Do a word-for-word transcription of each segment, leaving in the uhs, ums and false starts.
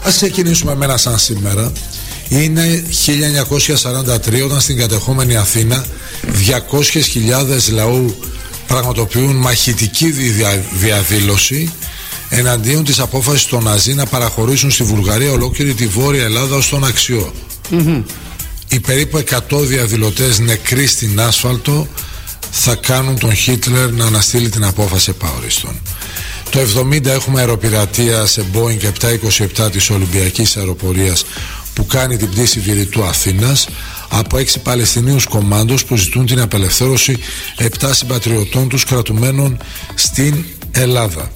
Ας ξεκινήσουμε με ένα σαν σήμερα. Είναι χίλια εννιακόσια σαράντα τρία, όταν στην κατεχόμενη Αθήνα διακόσιες χιλιάδες λαού πραγματοποιούν μαχητική διαδήλωση εναντίον της απόφασης των Ναζί να παραχωρήσουν στη Βουλγαρία ολόκληρη τη Βόρεια Ελλάδα ως τον Αξιό. Mm-hmm. Οι περίπου εκατό διαδηλωτές νεκροί στην άσφαλτο θα κάνουν τον Χίτλερ να αναστείλει την απόφαση επαορίστων. Το εβδομήντα έχουμε αεροπειρατεία σε Boeing επτακόσια είκοσι επτά της Ολυμπιακής Αεροπορίας που κάνει την πτήση Βηρητού Αθήνας από έξι Παλαιστινίους κομμάντος που ζητούν την απελευθέρωση επτά συμπατριωτών τους κρατουμένων στην Ελλάδα.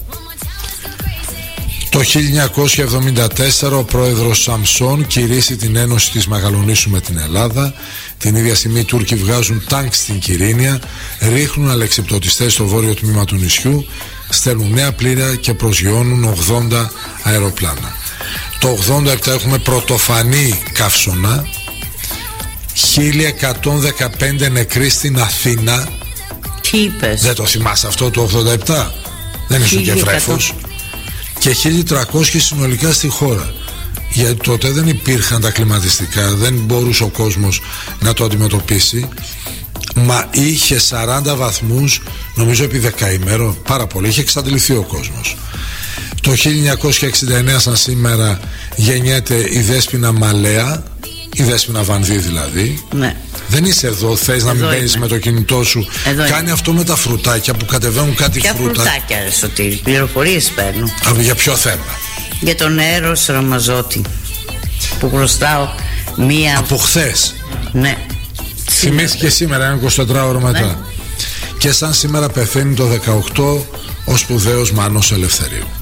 Το χίλια εννιακόσια εβδομήντα τέσσερα ο πρόεδρος Σαμσόν κηρύσσει την ένωση της Μεγαλονήσου με την Ελλάδα. Την ίδια στιγμή οι Τούρκοι βγάζουν τάγκ στην Κυρίνια, ρίχνουν αλεξιπτωτιστές στο βόρειο τμήμα του νησιού, στέλνουν νέα πλοία και προσγειώνουν ογδόντα αεροπλάνα. Το ογδόντα επτά έχουμε πρωτοφανή καύσωνα, χίλια εκατόν δεκαπέντε νεκροί στην Αθήνα. Τι είπες? Δεν το θυμάσαι αυτό το ογδόντα επτά? Δεν ήσουν και βρέφος? Και χίλια τριακόσιοι συνολικά στη χώρα. Γιατί τότε δεν υπήρχαν τα κλιματιστικά, δεν μπορούσε ο κόσμος να το αντιμετωπίσει. Μα είχε σαράντα βαθμούς, νομίζω επί δεκαήμερο, πάρα πολύ, είχε εξαντληθεί ο κόσμος. Το χίλια εννιακόσια εξήντα εννέα σαν σήμερα γεννιέται η Δέσποινα Μαλέα, η Δέσποινα Βανδύ δηλαδή. Ναι. Δεν είσαι εδώ, θες να μην μπαίνεις με το κινητό σου? Εδώ Κάνει είμαι. Αυτό με τα φρουτάκια που κατεβαίνουν κάτι Ποια φρούτα. Ποια φρουτάκια, ρε Σωτήρη? Πληροφορίες παίρνω. Α, για ποιο θέμα? Για τον Έρος Ραμαζότη που χρωστάω μία. Από χθες. Ναι. Θυμήθηκε σήμερα, ένα εικοσιτετράωρο μετά. Ναι. Και σαν σήμερα πεθαίνει το δεκαοκτώ ο σπουδαίος Μάνος Ελευθερίου.